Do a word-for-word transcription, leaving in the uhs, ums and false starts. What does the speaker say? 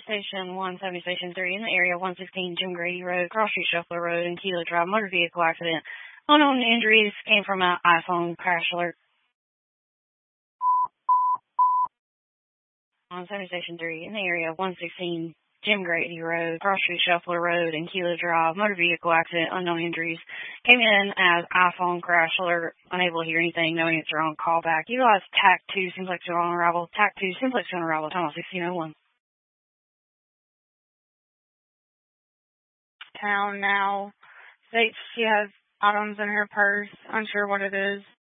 Station one, seventy Station three, in the area one sixteen Jim Grady Road, Cross Street Shuffler Road, and Keeler Drive, motor vehicle accident. Unknown injuries came from an iPhone crash alert. On seventy Station three, in the area one sixteen Jim Grady Road, Cross Street Shuffler Road, and Keeler Drive, motor vehicle accident, unknown injuries. Came in as iPhone crash alert, unable to hear anything, no answer on callback. Utilize T A C two, simplex on arrival. T A C two, simplex on arrival, time on sixteen oh one. Town now states she has items in her purse, unsure what it is.